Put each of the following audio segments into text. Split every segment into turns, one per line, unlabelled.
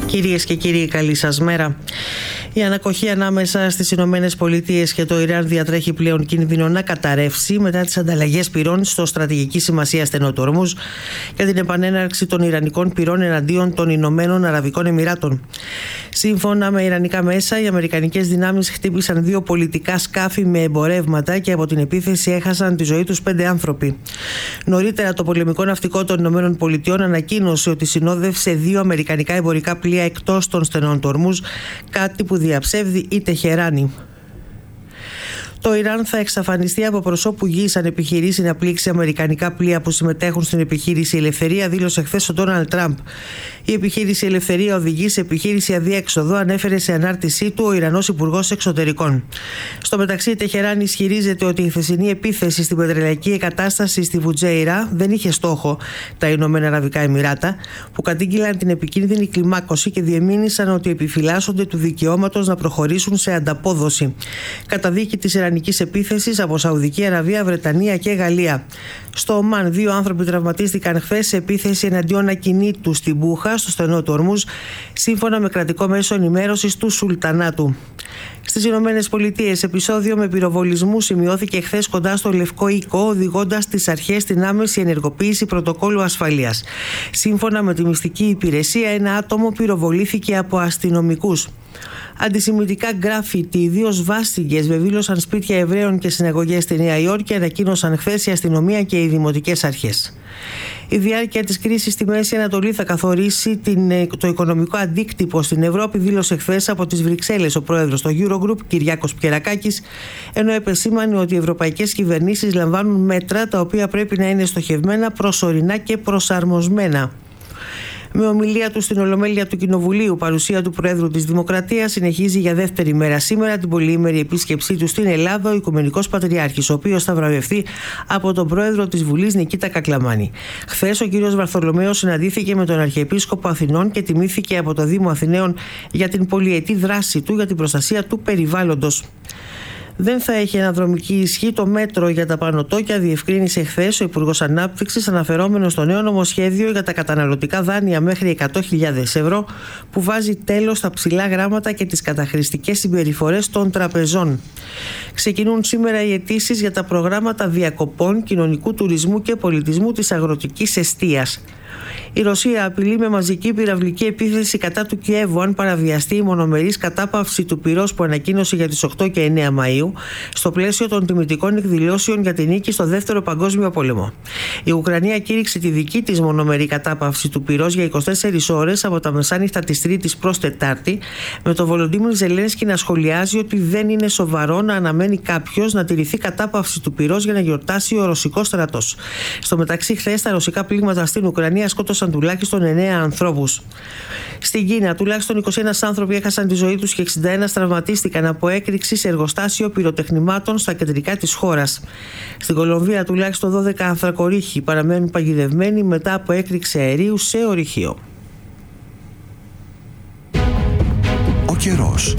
Κυρίες και κύριοι, καλή σας μέρα. Η ανακοχή ανάμεσα στις Ηνωμένες Πολιτείες και το Ιράν διατρέχει πλέον κίνδυνο να καταρρεύσει μετά τις ανταλλαγές πυρών στο στρατηγική σημασία στενό του Ορμούζ και την επανέναρξη των Ιρανικών πυρών εναντίον των Ηνωμένων Αραβικών Εμιράτων. Σύμφωνα με ιρανικά μέσα, οι αμερικανικές δυνάμεις χτύπησαν 2 πολιτικά σκάφη με εμπορεύματα και από την επίθεση έχασαν τη ζωή τους 5 άνθρωποι. Νωρίτερα, το πολεμικό ναυτικό των Ηνωμένων Πολιτειών ανακοίνωσε ότι συνόδευσε 2 αμερικανικά εμπορικά πλοία εκτός των στενών του Ορμούζ, κάτι που διαψεύδει η Τεχεράνη. Το Ιράν θα εξαφανιστεί από προσώπου γης αν επιχειρήσει να πλήξει αμερικανικά πλοία που συμμετέχουν στην επιχείρηση Ελευθερία, δήλωσε χθες ο Ντόναλντ Τραμπ. Η επιχείρηση Ελευθερία οδηγεί σε επιχείρηση αδιέξοδο, ανέφερε σε ανάρτησή του ο Ιρανός Υπουργός Εξωτερικών. Στο μεταξύ, η Τεχεράνη ισχυρίζεται ότι η χθεσινή επίθεση στην πετρελαϊκή εγκατάσταση στη Βουτζέιρα δεν είχε στόχο τα Ηνωμένα Αραβικά Εμιράτα, που κατήγγειλαν την επικίνδυνη κλιμάκωση και διεμήνυσαν ότι επιφυλάσσονται του δικαιώματος να προχωρήσουν σε ανταπόδοση. Καταδίκη της ιρανικής επίθεσης από Σαουδική Αραβία, Βρετανία και Γαλλία. Στο Ομάν, 2 άνθρωποι τραυματίστηκαν χθες σε επίθεση εναντίον ακινήτου στην Μπούχα, στο στενό του Ορμούζ, σύμφωνα με κρατικό μέσο ενημέρωσης του Σουλτανάτου. Στις Ηνωμένες Πολιτείες, επεισόδιο με πυροβολισμού σημειώθηκε χθες κοντά στο Λευκό Οίκο, οδηγώντας τις αρχές στην άμεση ενεργοποίηση πρωτοκόλου ασφαλείας. Σύμφωνα με τη μυστική υπηρεσία, ένα άτομο πυροβολήθηκε από αστυνομικούς. Αντισημιτικά γκράφιτι, 2 σβάστιγγες βεβήλωσαν σπίτια Εβραίων και συναγωγές στη Νέα Υόρκη, ανακοίνωσαν χθες η αστυνομία και οι δημοτικές αρχές. Η διάρκεια της κρίσης στη Μέση Ανατολή θα καθορίσει το οικονομικό αντίκτυπο στην Ευρώπη, δήλωσε χθες από τις Βρυξέλλες ο πρόεδρος του Eurogroup, Κυριάκος Πιερακάκης, ενώ επεσήμανε ότι οι ευρωπαϊκές κυβερνήσεις λαμβάνουν μέτρα τα οποία πρέπει να είναι στοχευμένα, προσωρινά και προσαρμοσμένα. Με ομιλία του στην Ολομέλεια του Κοινοβουλίου, παρουσία του Προέδρου της Δημοκρατίας, συνεχίζει για δεύτερη μέρα σήμερα την πολυήμερη επίσκεψή του στην Ελλάδα ο Οικουμενικός Πατριάρχης, ο οποίος θα βραβευτεί από τον Πρόεδρο της Βουλής Νικήτα Κακλαμάνη. Χθες ο κ. Βαρθολομαίος συναντήθηκε με τον Αρχιεπίσκοπο Αθηνών και τιμήθηκε από το Δήμο Αθηναίων για την πολυετή δράση του για την προστασία του περιβάλλοντος. Δεν θα έχει αναδρομική ισχύ το μέτρο για τα πανωτόκια, διευκρίνησε χθες ο Υπουργός Ανάπτυξης, αναφερόμενος στο νέο νομοσχέδιο για τα καταναλωτικά δάνεια μέχρι 100.000 ευρώ, που βάζει τέλος στα ψηλά γράμματα και τις καταχρηστικές συμπεριφορές των τραπεζών. Ξεκινούν σήμερα οι αιτήσεις για τα προγράμματα διακοπών, κοινωνικού τουρισμού και πολιτισμού της αγροτικής εστίας. Η Ρωσία απειλεί με μαζική πυραυλική επίθεση κατά του Κιέβου αν παραβιαστεί η μονομερής κατάπαυση του πυρός που ανακοίνωσε για τις 8 και 9 Μαΐου στο πλαίσιο των τιμητικών εκδηλώσεων για την νίκη στο Δεύτερο Παγκόσμιο Πόλεμο. Η Ουκρανία κήρυξε τη δική της μονομερή κατάπαυση του πυρός για 24 ώρες από τα μεσάνυχτα της Τρίτης προς Τετάρτη, με τον Βολοντίμιρ Ζελένσκι να σχολιάζει ότι δεν είναι σοβαρό να αναμένει κάποιος να τηρηθεί κατάπαυση του πυρός για να γιορτάσει ο ρωσικός στρατός. Στο μεταξύ, χθες τα ρωσικά πλήγματα στην Ουκρανία σκότωσαν τουλάχιστον 9 ανθρώπους. Στην Κίνα, τουλάχιστον 21 άνθρωποι έχασαν τη ζωή τους και 61 τραυματίστηκαν από έκρηξη σε εργοστάσιο πυροτεχνημάτων στα κεντρικά της χώρας. Στην Κολομβία, τουλάχιστον 12 ανθρακορύχοι παραμένουν παγιδευμένοι μετά από έκρηξη αερίου σε ορυχείο.
Ο καιρός.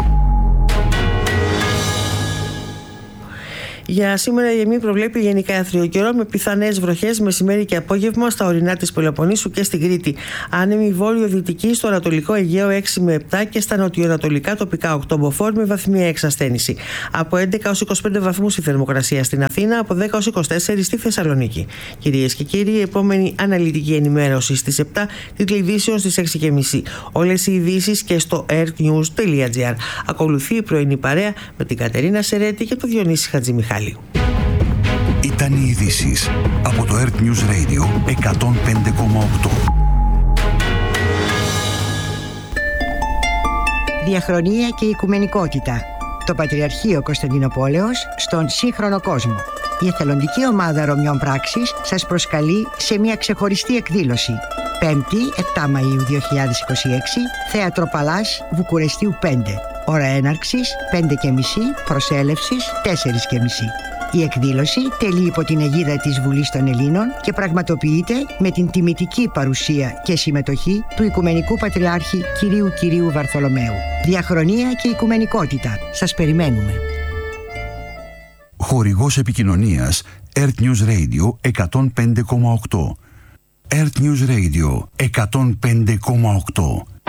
Για σήμερα η ΕΜΗ προβλέπει γενικά άθριο καιρό με πιθανές βροχές μεσημέρι και απόγευμα στα ορεινά της Πελοποννήσου και στην Κρήτη. Άνεμη βόρειο-δυτική στο Ανατολικό Αιγαίο 6 με 7 και στα νοτιοανατολικά τοπικά 8 μποφόρ με βαθμία εξασθένηση. Από 11 ως 25 βαθμούς η θερμοκρασία στην Αθήνα, από 10 ως 24 στη Θεσσαλονίκη. Κυρίες και κύριοι, η επόμενη αναλυτική ενημέρωση στις 7, τίτλοι ειδήσεων στις 6.30. Όλες οι ειδήσεις και στο airnews.gr. Ακολουθεί η πρωινή παρέα με την Κατερίνα Σερέτη και τον Διονύση Χατζημιχάλη.
Ήταν οι ειδήσεις από το Earth News Radio 105,8.
Διαχρονία και οικουμενικότητα. Το Πατριαρχείο Κωνσταντινοπόλεως στον σύγχρονο κόσμο. Η εθελοντική ομάδα Ρωμιών Πράξης σας προσκαλεί σε μια ξεχωριστή εκδήλωση. 5η, 7 Μαΐου 2026, Θέατρο Παλάς, Βουκουρεστίου 5. Ώρα έναρξης 5.30, προσέλευσης 4.30. Η εκδήλωση τελεί υπό την αιγίδα της Βουλής των Ελλήνων και πραγματοποιείται με την τιμητική παρουσία και συμμετοχή του Οικουμενικού Πατριάρχη Κυρίου Βαρθολομαίου. Διαχρονία και οικουμενικότητα. Σας περιμένουμε.
Χορηγός επικοινωνίας Earth News Radio 105,8. Earth News Radio 105,8.